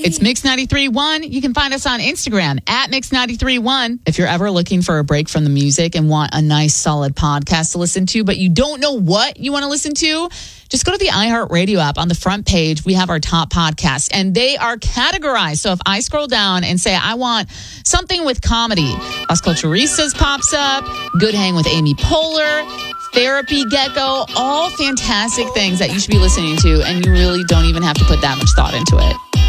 It's Mix 93.1. You can find us on Instagram at Mix 93.1. If you're ever looking for a break from the music and want a nice, solid podcast to listen to, but you don't know what you want to listen to, just go to the iHeartRadio app. On the front page, we have our top podcasts, and they are categorized. So if I scroll down and say, I want something with comedy, Las Culturistas pops up, Good Hang with Amy Poehler, Therapy Gecko, all fantastic things that you should be listening to, and you really don't even have to put that much thought into it.